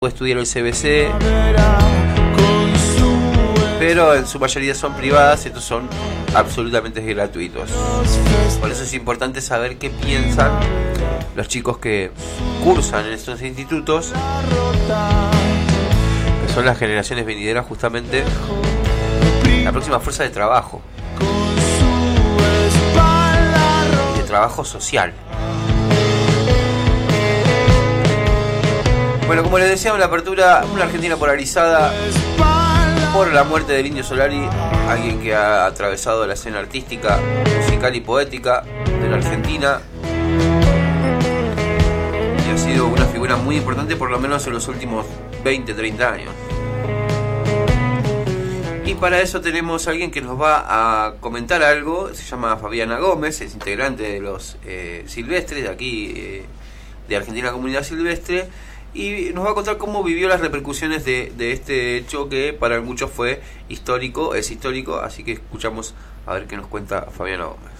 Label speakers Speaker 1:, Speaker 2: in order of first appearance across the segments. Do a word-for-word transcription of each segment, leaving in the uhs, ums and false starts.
Speaker 1: estudiar el C B C, pero en su mayoría son privadas, estos son absolutamente gratuitos. Por eso es importante saber qué piensan los chicos que cursan en estos institutos, que son las generaciones venideras, justamente la próxima fuerza de trabajo, de trabajo social. Bueno, como les decíamos en la apertura, una Argentina polarizada por la muerte del Indio Solari, alguien que ha atravesado la escena artística, musical y poética de la Argentina y ha sido una figura muy importante, por lo menos en los últimos veinte, treinta años. Y para eso tenemos a alguien que nos va a comentar algo. Se llama Fabiana Gómez, es integrante de los eh, Silvestres, de aquí, eh, de Argentina Comunidad Silvestre, y nos va a contar cómo vivió las repercusiones de, de este hecho que para muchos fue histórico, es histórico, así que escuchamos a ver qué nos cuenta Fabiana Gómez.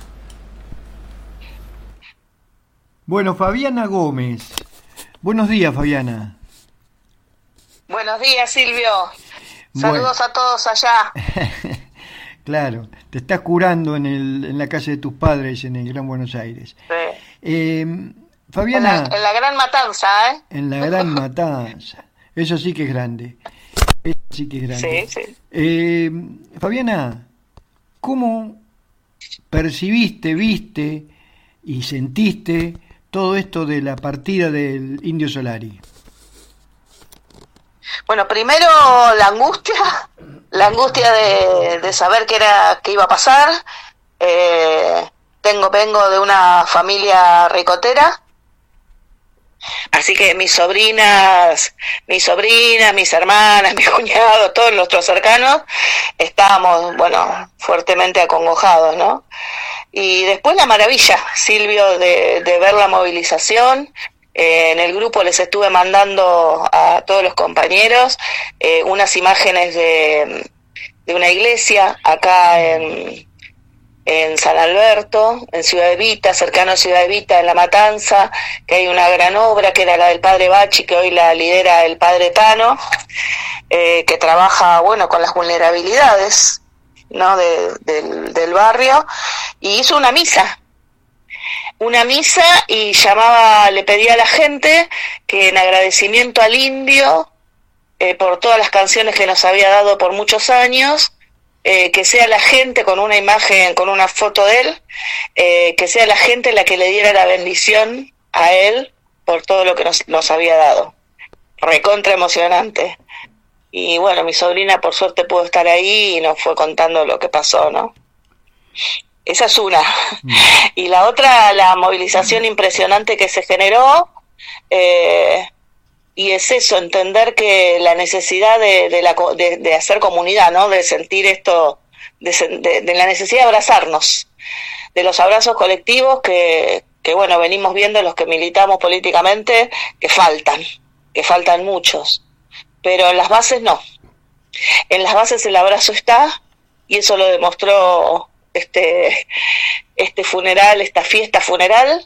Speaker 2: Bueno, Fabiana Gómez. Buenos días, Fabiana.
Speaker 3: Buenos días, Silvio. Saludos bueno. a todos allá.
Speaker 2: Claro, te estás curando en, el, en la casa de tus padres en el Gran Buenos Aires.
Speaker 3: Sí.
Speaker 2: Eh, Fabiana,
Speaker 3: en la, en la Gran Matanza, ¿eh?
Speaker 2: En la Gran Matanza. Eso sí que es grande. Eso sí que es grande.
Speaker 3: Sí, sí.
Speaker 2: Eh, Fabiana, ¿cómo percibiste, viste y sentiste todo esto de la partida del Indio Solari?
Speaker 3: Bueno, primero la angustia, la angustia de, de saber qué era, qué iba a pasar. Eh, tengo, vengo de una familia ricotera. Así que mis sobrinas, mis sobrinas, mis hermanas, mis cuñados, todos nuestros cercanos, estábamos, bueno, fuertemente acongojados, ¿no? Y después la maravilla, Silvio, de, de ver la movilización. Eh, en el grupo les estuve mandando a todos los compañeros eh, unas imágenes de, de una iglesia acá en... en San Alberto, en Ciudad Evita, cercano a Ciudad Evita, en La Matanza, que hay una gran obra que era la del padre Bachi, que hoy la lidera el padre Tano, eh, que trabaja, bueno, con las vulnerabilidades, ¿no?, de, del, del barrio, y hizo una misa, una misa y llamaba, le pedía a la gente que en agradecimiento al indio, eh, por todas las canciones que nos había dado por muchos años, Eh, que sea la gente con una imagen, con una foto de él, eh, que sea la gente la que le diera la bendición a él por todo lo que nos, nos había dado. Recontra emocionante. Y bueno, mi sobrina por suerte pudo estar ahí y nos fue contando lo que pasó, ¿no? Esa es una. Mm. Y la otra, la movilización impresionante que se generó, eh, y es eso, entender que la necesidad de, de, la, de, de hacer comunidad, ¿no? De sentir esto, de, de, de la necesidad de abrazarnos, de los abrazos colectivos que, que, bueno, venimos viendo los que militamos políticamente, que faltan, que faltan muchos. Pero en las bases no. En las bases el abrazo está, y eso lo demostró este, este funeral, esta fiesta funeral.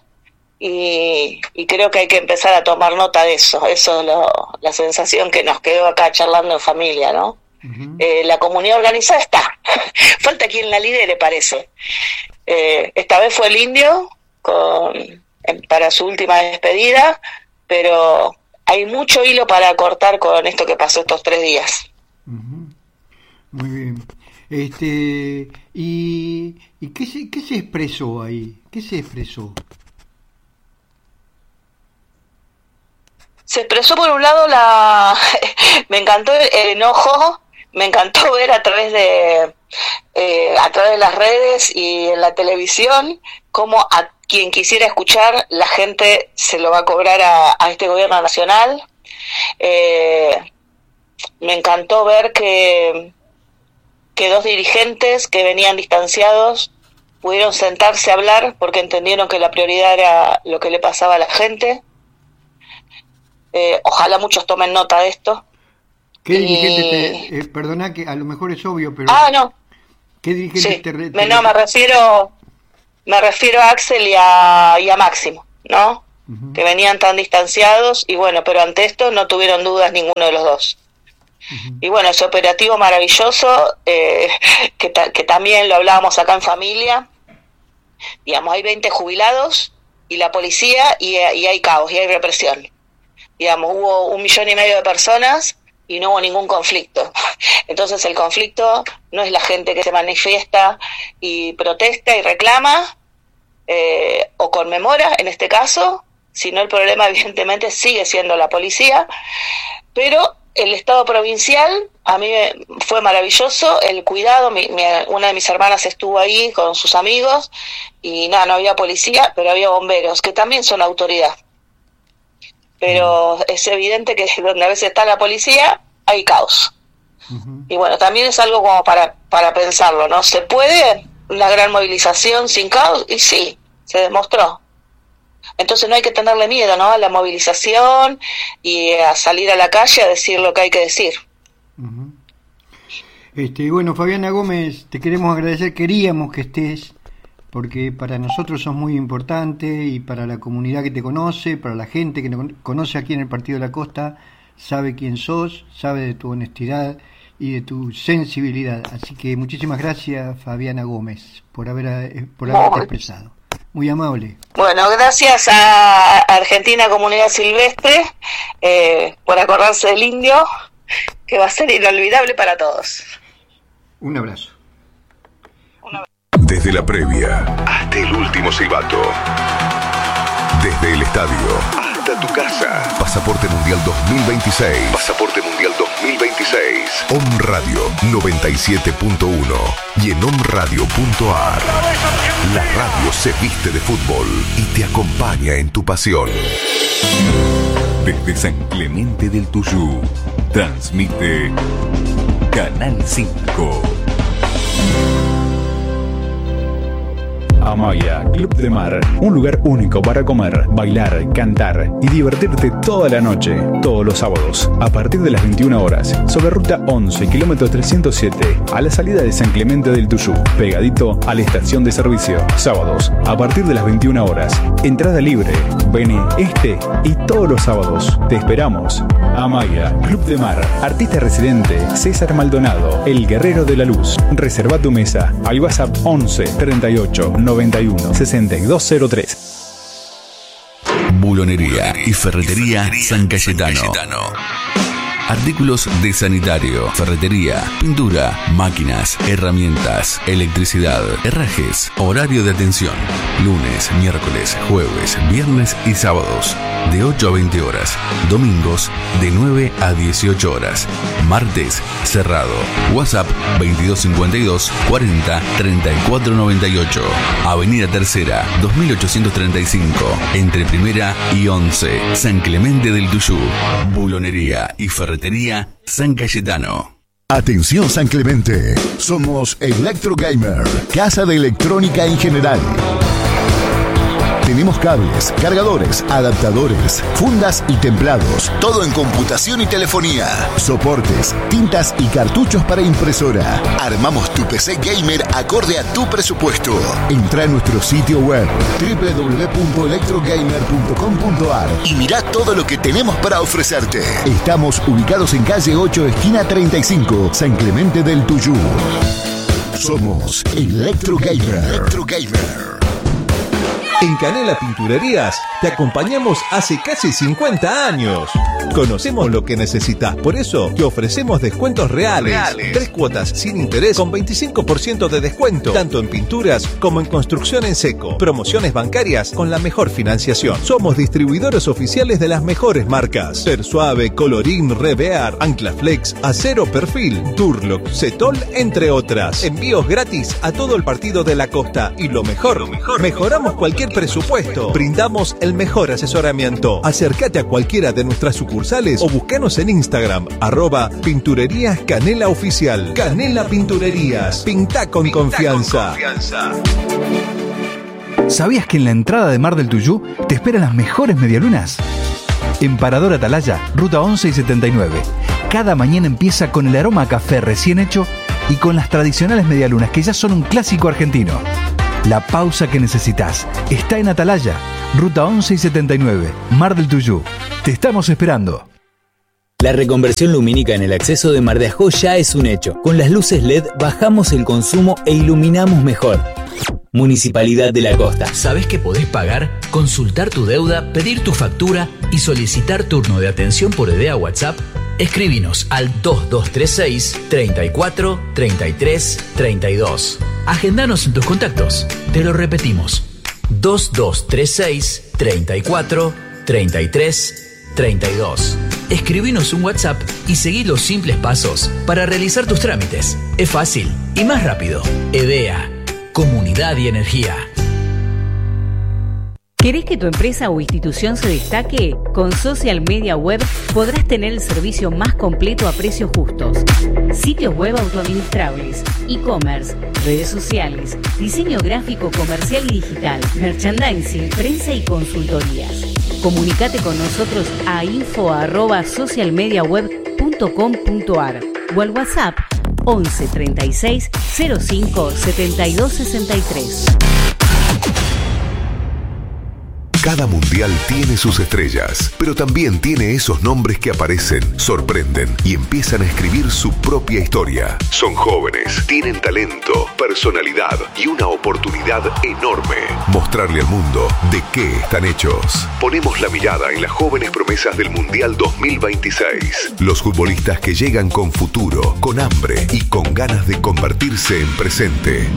Speaker 3: Y, y creo que hay que empezar a tomar nota de eso. Eso es lo, la sensación que nos quedó acá charlando en familia, ¿no? Uh-huh. Eh, la comunidad organizada está. Falta quien la lidere, parece. Eh, esta vez fue el indio con, para su última despedida, pero hay mucho hilo para cortar con esto que pasó estos tres días.
Speaker 2: Uh-huh. Muy bien. Este, ¿Y, y qué, se, qué se expresó ahí? ¿Qué se expresó?
Speaker 3: Se expresó por un lado la... me encantó el, el enojo, me encantó ver a través de eh, a través de las redes y en la televisión cómo a quien quisiera escuchar la gente se lo va a cobrar a, a este gobierno nacional. Eh, me encantó ver que, que dos dirigentes que venían distanciados pudieron sentarse a hablar porque entendieron que la prioridad era lo que le pasaba a la gente. Eh, ojalá muchos tomen nota de esto.
Speaker 2: ¿Qué dirigente y... te, eh, perdona que a lo mejor es obvio, pero
Speaker 3: ah no
Speaker 2: qué dirigente
Speaker 3: sí.
Speaker 2: te, te
Speaker 3: me, no me refiero me refiero a Axel y a, y a Máximo, ¿no? uh-huh. que venían tan distanciados, y bueno, pero ante esto no tuvieron dudas ninguno de los dos. Uh-huh. Y bueno, ese operativo maravilloso, eh, que, ta- que también lo hablábamos acá en familia, digamos, hay veinte jubilados y la policía, y, y hay caos, y hay represión. Digamos, hubo un millón y medio de personas y no hubo ningún conflicto. Entonces el conflicto no es la gente que se manifiesta y protesta y reclama eh, o conmemora en este caso, sino el problema evidentemente sigue siendo la policía. Pero el Estado provincial a mí fue maravilloso, el cuidado, mi, mi, una de mis hermanas estuvo ahí con sus amigos y nada, no había policía, pero había bomberos, que también son autoridad. Pero es evidente que donde a veces está la policía hay caos. Uh-huh. Y bueno, también es algo como para, para pensarlo, ¿no? ¿Se puede una gran movilización sin caos? Y sí, se demostró. Entonces no hay que tenerle miedo, ¿no? A la movilización y a salir a la calle a decir lo que hay que decir.
Speaker 2: Uh-huh. Este, bueno, Fabiana Gómez, te queremos agradecer, queríamos que estés, porque para nosotros sos muy importante y para la comunidad que te conoce, para la gente que te conoce aquí en el Partido de la Costa, sabe quién sos, sabe de tu honestidad y de tu sensibilidad. Así que muchísimas gracias, Fabiana Gómez, por haber por haberte expresado. Muy amable.
Speaker 3: Bueno, gracias a Argentina Comunidad Silvestre eh, por acordarse del indio, que va a ser inolvidable para todos.
Speaker 2: Un abrazo.
Speaker 3: Un abrazo.
Speaker 4: Desde la previa hasta el último silbato. Desde el estadio hasta tu casa. Pasaporte Mundial dos mil veintiséis. Pasaporte Mundial dos mil veintiséis. Om Radio noventa y siete punto uno y en om radio punto a r. La radio se viste de fútbol y te acompaña en tu pasión. Desde San Clemente del Tuyú, transmite Canal cinco.
Speaker 5: Amaya, Club de Mar, un lugar único para comer, bailar, cantar y divertirte toda la noche, todos los sábados, a partir de las veintiuna horas, sobre ruta once, kilómetro trescientos siete, a la salida de San Clemente del Tuyú, pegadito a la estación de servicio. Sábados, a partir de las veintiuna horas, entrada libre. Vení este y todos los sábados. Te esperamos. Amaya, Club de Mar, artista residente César Maldonado, el guerrero de la luz. Reserva tu mesa al WhatsApp once, treinta y ocho, noventa y uno, sesenta y dos cero tres.
Speaker 4: Bulonería y ferretería San Cayetano. Artículos de sanitario, ferretería, pintura, máquinas, herramientas, electricidad, herrajes, horario de atención, lunes, miércoles, jueves, viernes y sábados, de ocho a veinte horas, domingos, de nueve a dieciocho horas, martes, cerrado, WhatsApp veintidós cincuenta y dos, cuarenta, treinta y cuatro noventa y ocho, Avenida Tercera, dos mil ochocientos treinta y cinco, entre Primera y once, San Clemente del Tuyú, Bulonería y ferretería San Cayetano.
Speaker 6: Atención San Clemente, somos Electro Gamer, casa de electrónica en general. Tenemos cables, cargadores, adaptadores, fundas y templados, todo en computación y telefonía, soportes, tintas y cartuchos para impresora. Armamos tu P C gamer acorde a tu presupuesto. Entra en nuestro sitio web doble u doble u doble u punto electrogamer punto com punto a r y mirá todo lo que tenemos para ofrecerte. Estamos ubicados en calle ocho, esquina treinta y cinco, San Clemente del Tuyú. Somos Electro Gamer. Electro Gamer.
Speaker 7: En Canela Pinturerías te acompañamos hace casi cincuenta años. Conocemos lo que necesitas, por eso te ofrecemos descuentos reales. reales. Tres cuotas sin interés con veinticinco por ciento de descuento, tanto en pinturas como en construcción en seco. Promociones bancarias con la mejor financiación. Somos distribuidores oficiales de las mejores marcas: Persuave, Colorín, Revear, Anclaflex, Acero Perfil, Durlock, Cetol, entre otras. Envíos gratis a todo el partido de la costa. Y lo mejor, lo mejor mejoramos cualquier presupuesto. Brindamos el mejor asesoramiento. Acércate a cualquiera de nuestras sucursales o búscanos en Instagram, arroba Pinturerías Canela Oficial. Canela Pinturerías. Pinta con, Pinta confianza. con confianza.
Speaker 8: ¿Sabías que en la entrada de Mar del Tuyú te esperan las mejores medialunas? En Parador Atalaya, ruta once y setenta y nueve. Cada mañana empieza con el aroma a café recién hecho y con las tradicionales medialunas que ya son un clásico argentino. La pausa que necesitas está en Atalaya, ruta once y setenta y nueve, Mar del Tuyú. Te estamos esperando.
Speaker 9: La reconversión lumínica en el acceso de Mar de Ajó ya es un hecho. Con las luces L E D bajamos el consumo e iluminamos mejor. Municipalidad de la Costa.
Speaker 10: ¿Sabés que podés pagar, consultar tu deuda, pedir tu factura y solicitar turno de atención por E D A WhatsApp? Escribinos al dos dos tres seis, treinta y cuatro, treinta y tres, treinta y dos. Agendanos en tus contactos. Te lo repetimos. dos dos tres seis, treinta y cuatro, treinta y tres, treinta y dos. Escribinos un WhatsApp y seguí los simples pasos para realizar tus trámites. Es fácil y más rápido. E D A. Comunidad y energía.
Speaker 11: ¿Querés que tu empresa o institución se destaque? Con Social Media Web podrás tener el servicio más completo a precios justos. Sitios web autoadministrables, e-commerce, redes sociales, diseño gráfico comercial y digital, merchandising, prensa y consultorías. Comunicate con nosotros a info arroba socialmediaweb punto com punto ar o al WhatsApp once treinta y seis cero cinco setenta y dos sesenta y tres.
Speaker 6: Cada mundial tiene sus estrellas, pero también tiene esos nombres que aparecen, sorprenden y empiezan a escribir su propia historia. Son jóvenes, tienen talento, personalidad y una oportunidad enorme. Mostrarle al mundo de qué están hechos. Ponemos la mirada en las jóvenes promesas del Mundial dos mil veintiséis. Los futbolistas que llegan con futuro, con hambre y con ganas de convertirse en presente.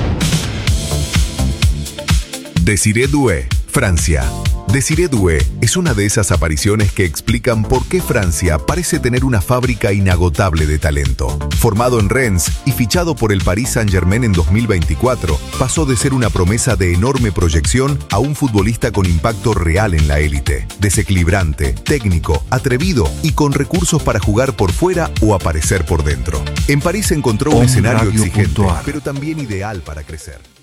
Speaker 6: Desiree Doué, Francia. Desiree Doué es una de esas apariciones que explican por qué Francia parece tener una fábrica inagotable de talento. Formado en Rennes y fichado por el Paris Saint-Germain en dos mil veinticuatro, pasó de ser una promesa de enorme proyección a un futbolista con impacto real en la élite. Desequilibrante, técnico, atrevido y con recursos para jugar por fuera o aparecer por dentro. En París encontró un escenario exigente, pero también ideal para crecer.